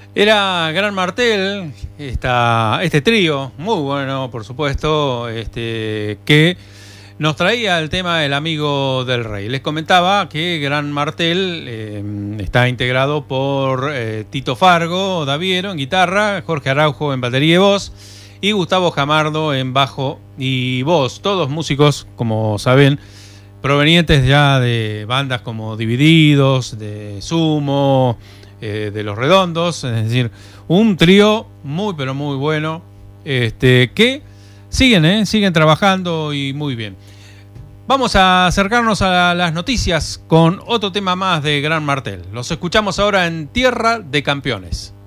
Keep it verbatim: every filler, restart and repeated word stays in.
Era Gran Martel, esta, este trío, muy bueno, por supuesto, este, que nos traía el tema El Amigo del Rey. Les comentaba que Gran Martel eh, está integrado por eh, Tito Fargo, Daviero en guitarra, Jorge Araujo en batería y voz, y Gustavo Jamardo en bajo y voz. Todos músicos, como saben, provenientes ya de bandas como Divididos, de Sumo, eh, de Los Redondos, es decir, un trío muy pero muy bueno, este, que siguen, eh, siguen trabajando y muy bien. Vamos a acercarnos a las noticias con otro tema más de Gran Martel. Los escuchamos ahora en Tierra de Campeones.